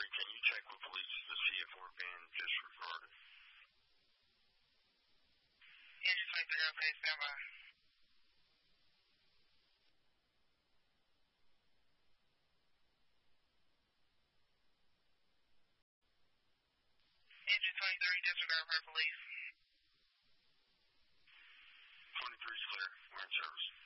can you check with police to see if we're being disregarded? Engine 23, okay, stand by. Engine 23, disregard for police. 23 is clear. We're in service.